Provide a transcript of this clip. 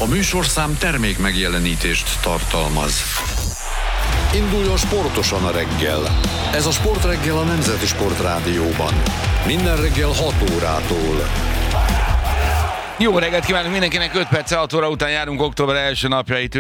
A műsorszám termék megjelenítést tartalmaz. Induljon sportosan a reggel. Ez a Sportreggel a Nemzeti Sportrádióban. Minden reggel 6 órától. Jó reggelt kívánunk mindenkinek, 5 perccel 6 óra után járunk október első napjait.